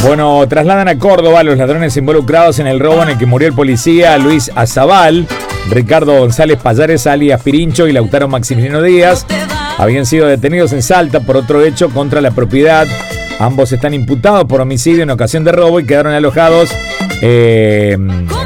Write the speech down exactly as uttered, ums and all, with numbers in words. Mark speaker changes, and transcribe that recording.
Speaker 1: Bueno, trasladan a Córdoba a los ladrones involucrados en el robo en el que murió el policía Luis Azabal, Ricardo González Payares, alias Pirincho, y Lautaro Maximiliano Díaz. Habían sido detenidos en Salta por otro hecho contra la propiedad. Ambos están imputados por homicidio en ocasión de robo y quedaron alojados eh,